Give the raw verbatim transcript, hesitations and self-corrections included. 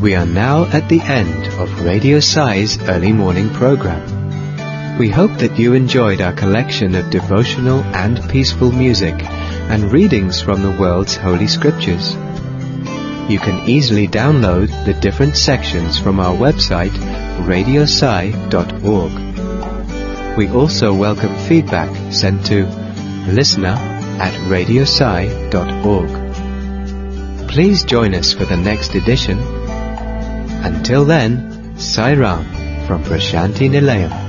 We are now at the end of Radio Sai's early morning program. We hope that you enjoyed our collection of devotional and peaceful music and readings from the world's holy scriptures. You can easily download the different sections from our website, radio sai dot org. We also welcome feedback sent to listener at radio sai dot org. Please join us for the next edition. Until then, Sai Ram from Prashanti Nilayam.